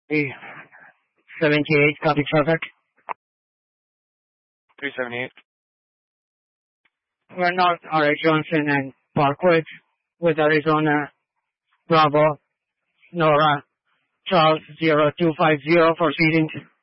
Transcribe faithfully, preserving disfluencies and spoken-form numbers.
three seventy-eight, copy traffic. three seventy-eight. We're North R A Johnson and Parkwood with Arizona Bravo Nora Charles zero two five zero for seating.